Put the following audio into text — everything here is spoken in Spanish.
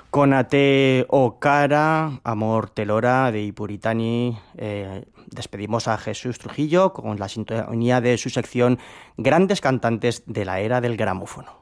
Con Ate o Cara, Amor Telora de Ipuritani, despedimos a Jesús Trujillo con la sintonía de su sección Grandes cantantes de la era del gramófono.